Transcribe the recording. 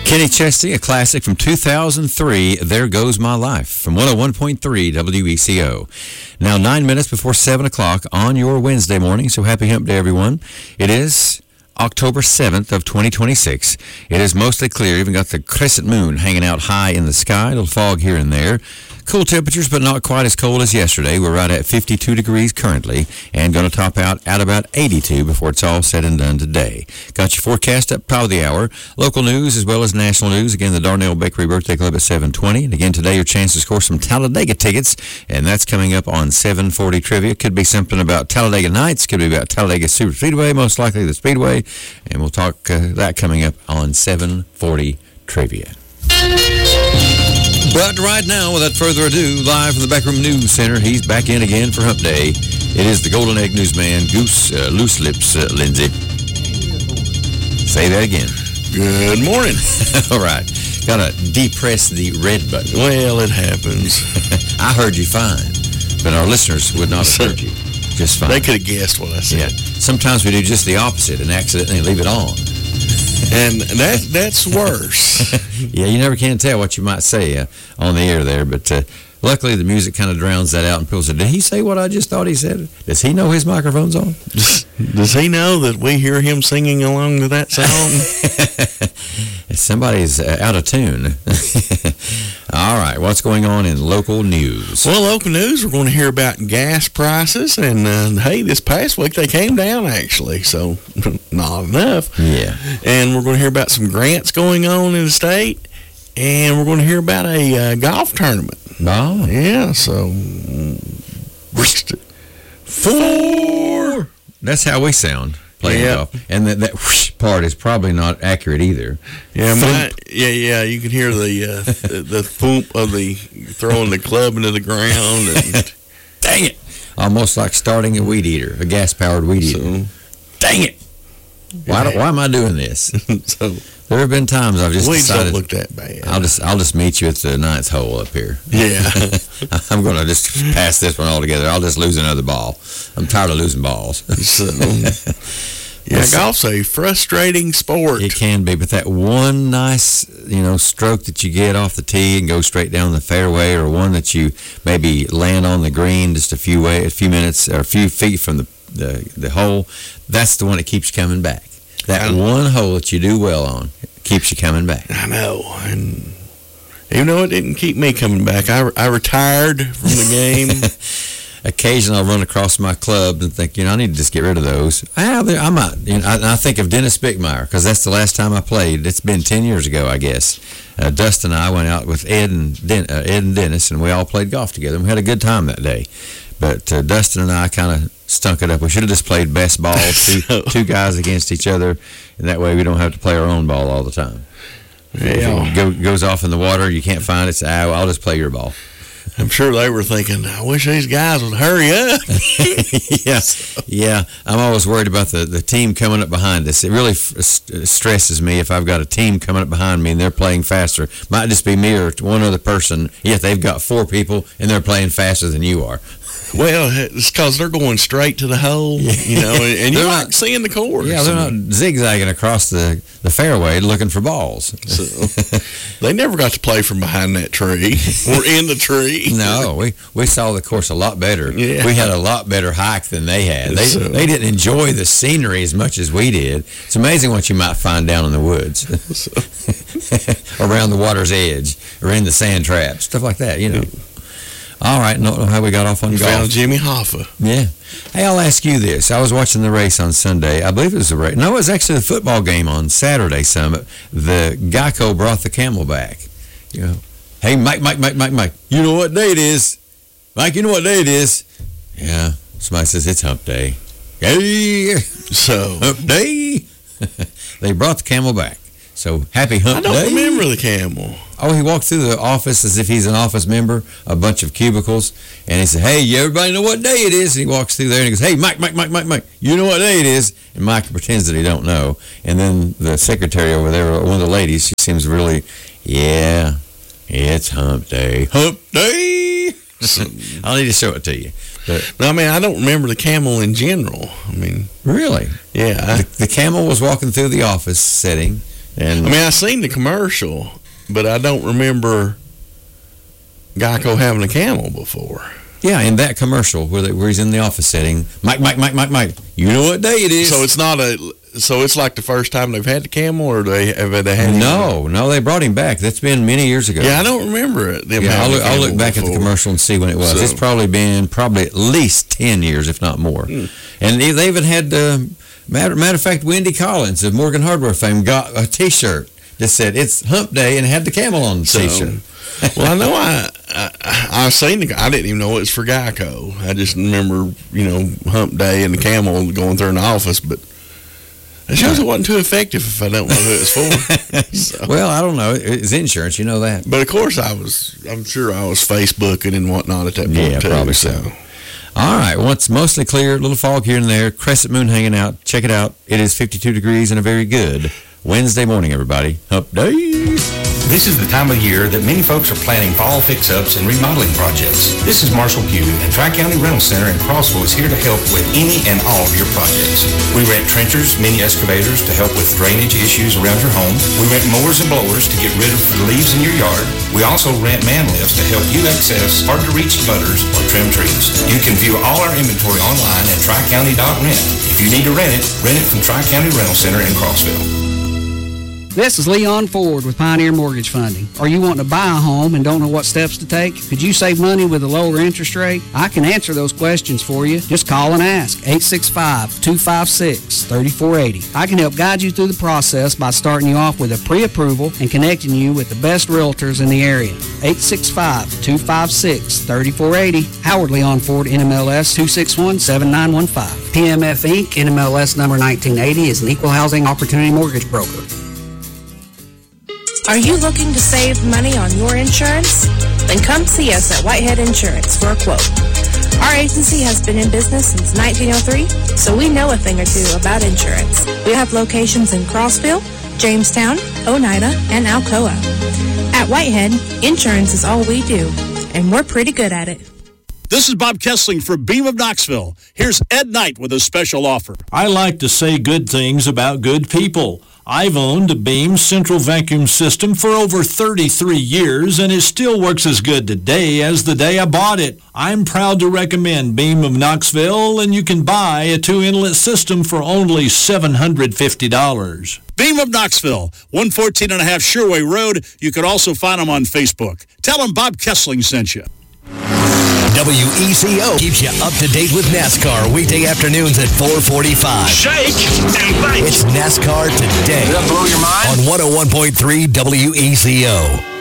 Kenny Chesney, a classic from 2003, There Goes My Life, from 101.3 WECO. Now, 9 minutes before 7 o'clock on your Wednesday morning, so happy hump day, everyone. It is October 7th of 2026. It is mostly clear. Even got the crescent moon hanging out high in the sky. A little fog here and there. Cool temperatures, but not quite as cold as yesterday. We're right at 52 degrees currently and going to top out at about 82 before it's all said and done today. Got your forecast up top of the hour. Local news as well as national news. Again, the Darnell Bakery Birthday Club at 7:20. And again, today your chance to score some Talladega tickets, and that's coming up on 7:40 trivia. Could be something about Talladega Nights. Could be about Talladega Super Speedway, most likely the Speedway. And we'll talk that coming up on 7:40 trivia. But right now, without further ado, live from the Backroom News Center, he's back in again for Hump Day. It is the Golden Egg Newsman, Goose Loose Lips Lindsay. Say that again. Good morning. All right. Gotta depress the red button. Well, it happens. I heard you fine, but our listeners would not have heard you just fine. They could have guessed what I said. Yeah. Sometimes we do just the opposite and accidentally leave it on. And that's worse. Yeah, you never can tell what you might say on the air there, but luckily the music kind of drowns that out, and people say, did he say what I just thought he said? Does he know his microphone's on? Does he know that we hear him singing along to that song? Somebody's out of tune. All right, what's going on in local news? Well, local news, we're going to hear about gas prices, and hey, this past week they came down actually, so not enough. Yeah. And we're going to hear about some grants going on in the state, and we're going to hear about a golf tournament. Oh. Yeah, so 4. That's how we sound playing golf. And that whoosh part is probably not accurate either. Yeah, you can hear the thump of the throwing the club into the ground. And dang it! Almost like starting a weed eater, a gas-powered weed eater. Dang it! Why am I doing this? So there have been times I've just decided, don't look that bad. I'll just meet you at the 9th hole up here. Yeah. I'm going to just pass this one altogether. I'll just lose another ball. I'm tired of losing balls. So, yeah, golf's a frustrating sport. It can be, but that one nice, stroke that you get off the tee and go straight down the fairway, or one that you maybe land on the green just a few minutes or a few feet from the hole, that's the one that keeps you coming back. That one hole that you do well on keeps you coming back. I know, and even though it didn't keep me coming back, I retired from the game. Occasionally I'll run across my club and think, I need to just get rid of those. I might. I think of Dennis Bickmeyer, because that's the last time I played. It's been 10 years ago, I guess. Dustin and I went out with Ed and Dennis, and we all played golf together, and we had a good time that day. But Dustin and I kind of stunk it up. We should have just played best ball, two guys against each other, and that way we don't have to play our own ball all the time. Yeah. If it goes off in the water, you can't find it, so I'll just play your ball. I'm sure they were thinking, I wish these guys would hurry up. Yeah. I'm always worried about the team coming up behind us. It really stresses me if I've got a team coming up behind me and they're playing faster. Might just be me or one other person, yet they've got 4 people and they're playing faster than you are. Well, it's because they're going straight to the hole, and you're not seeing the course. Yeah, they're not zigzagging across the fairway looking for balls. So, they never got to play from behind that tree or in the tree. No, we saw the course a lot better. Yeah. We had a lot better hike than they had. They didn't enjoy the scenery as much as we did. It's amazing what you might find down in the woods, around the water's edge, or in the sand traps, stuff like that, All right, know how we got off on golf. Found Jimmy Hoffa. Yeah. Hey, I'll ask you this. I was watching the race on Sunday. I believe it was a race. No, it was actually a football game on Saturday, Summit. The Geico brought the camel back. Hey, Mike, you know what day it is? Mike, you know what day it is? Yeah. Somebody says it's hump day. Hey, so hump day. They brought the camel back. So, happy hump day. I don't remember the camel. Oh, he walked through the office as if he's an office member, a bunch of cubicles, and he said, hey, everybody know what day it is? And he walks through there and he goes, hey, Mike, you know what day it is? And Mike pretends that he don't know. And then the secretary over there, one of the ladies, she seems really, yeah, it's hump day. Hump day! I'll need to show it to you. But, no, I don't remember the camel in general. Really? Yeah. The camel was walking through the office setting, And I mean, I seen the commercial, but I don't remember Geico having a camel before. yeah, in that commercial where he's in the office setting, Mike, you know what day it is. So it's not so it's like the first time they've had the camel, or have they had him? No, they brought him back. That's been many years ago. Yeah, I don't remember it. I'll look back at the commercial and see when it was. So, it's probably been at least 10 years, if not more. And they even had, matter of fact, Wendy Collins of Morgan Hardware fame got a T-shirt that said it's Hump Day and had the camel on the T-shirt. Well, I know I've seen I didn't even know it was for Geico. I just remember, Hump Day and the camel going through an office, but it shows it wasn't too effective if I don't know who it's for. So. Well, I don't know. It's insurance, you know that. But of course, I'm sure I was Facebooking and whatnot at that point. Yeah, probably so. All right. Well, it's mostly clear. A little fog here and there. Crescent moon hanging out. Check it out. It is 52 degrees and a very good Wednesday morning, everybody. Hump Day. This is the time of year that many folks are planning fall fix-ups and remodeling projects. This is Marshall Pugh, and Tri-County Rental Center in Crossville is here to help with any and all of your projects. We rent trenchers, mini excavators to help with drainage issues around your home. We rent mowers and blowers to get rid of the leaves in your yard. We also rent man lifts to help you access hard-to-reach butters or trim trees. You can view all our inventory online at tricounty.rent. If you need to rent it from Tri-County Rental Center in Crossville. This is Leon Ford with Pioneer Mortgage Funding. Are you wanting to buy a home and don't know what steps to take? Could you save money with a lower interest rate? I can answer those questions for you. Just call and ask. 865-256-3480. I can help guide you through the process by starting you off with a pre-approval and connecting you with the best realtors in the area. 865-256-3480. Howard Leon Ford, NMLS 261-7915. PMF Inc., NMLS number 1980, is an equal housing opportunity mortgage broker. Are you looking to save money on your insurance? Then come see us at Whitehead Insurance for a quote. Our agency has been in business since 1903, so we know a thing or two about insurance. We have locations in Crossville, Jamestown, Oneida, and Alcoa. At Whitehead, insurance is all we do, and we're pretty good at it. This is Bob Kessling for Beam of Knoxville. Here's Ed Knight with a special offer. I like to say good things about good people. I've owned a Beam central vacuum system for over 33 years, and it still works as good today as the day I bought it. I'm proud to recommend Beam of Knoxville, and you can buy a 2-inlet system for only $750. Beam of Knoxville, 114 and a half Sherway Road. You can also find them on Facebook. Tell them Bob Kessling sent you. WECO keeps you up to date with NASCAR weekday afternoons at 4:45. Shake and bake. It's NASCAR Today. Did that blow your mind? On 101.3 WECO.